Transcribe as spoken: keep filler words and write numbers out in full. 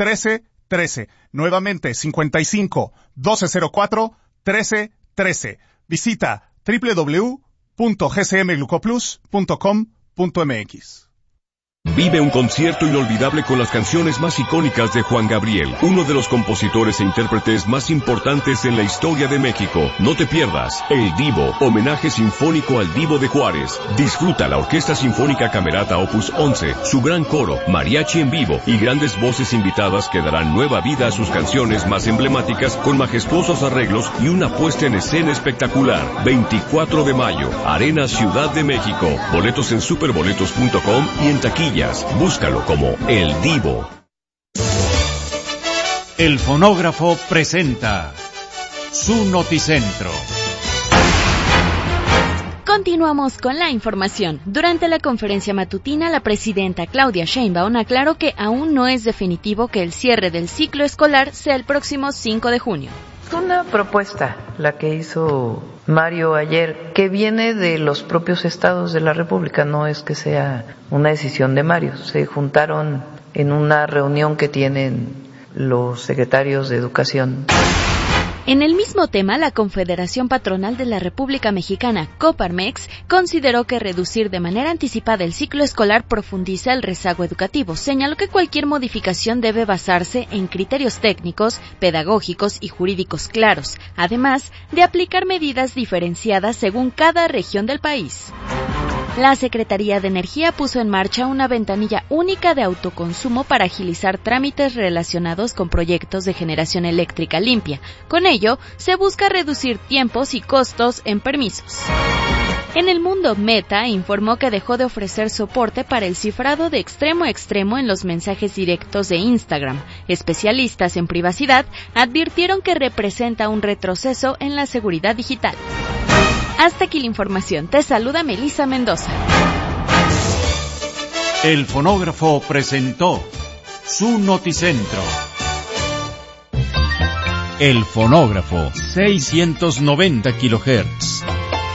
trece trece. Nuevamente, cincuenta y cinco, doce cero cuatro, trece trece. Visita doble u doble u doble u punto g c m glucoplus punto com punto m x. Vive un concierto inolvidable con las canciones más icónicas de Juan Gabriel, uno de los compositores e intérpretes más importantes en la historia de México. No te pierdas El Divo, homenaje sinfónico al Divo de Juárez. Disfruta la Orquesta Sinfónica Camerata Opus once, su gran coro, mariachi en vivo y grandes voces invitadas que darán nueva vida a sus canciones más emblemáticas con majestuosos arreglos y una puesta en escena espectacular. veinticuatro de mayo, Arena Ciudad de México. Boletos en superboletos punto com y en taquilla. Búscalo como El Divo. El Fonógrafo presenta su Noticentro. Continuamos con la información. Durante la conferencia matutina, la presidenta Claudia Sheinbaum aclaró que aún no es definitivo que el cierre del ciclo escolar sea el próximo cinco de junio. Es una propuesta la que hizo Mario ayer, que viene de los propios estados de la República, no es que sea una decisión de Mario. Se juntaron en una reunión que tienen los secretarios de Educación. En el mismo tema, la Confederación Patronal de la República Mexicana, Coparmex, consideró que reducir de manera anticipada el ciclo escolar profundiza el rezago educativo. Señaló que cualquier modificación debe basarse en criterios técnicos, pedagógicos y jurídicos claros, además de aplicar medidas diferenciadas según cada región del país. La Secretaría de Energía puso en marcha una ventanilla única de autoconsumo para agilizar trámites relacionados con proyectos de generación eléctrica limpia. Con ello, se busca reducir tiempos y costos en permisos. En el mundo, Meta informó que dejó de ofrecer soporte para el cifrado de extremo a extremo en los mensajes directos de Instagram. Especialistas en privacidad advirtieron que representa un retroceso en la seguridad digital. Hasta aquí la información. Te saluda Melissa Mendoza. El Fonógrafo presentó su Noticentro. El Fonógrafo, seiscientos noventa kilohertz.